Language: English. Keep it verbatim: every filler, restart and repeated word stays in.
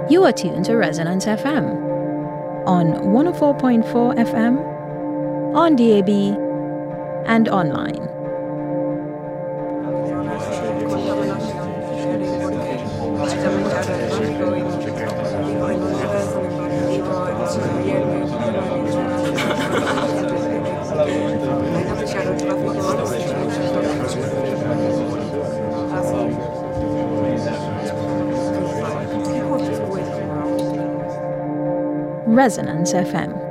You are tuned to Resonance F M on one oh four point four F M, on D A B, and online. Resonance F M.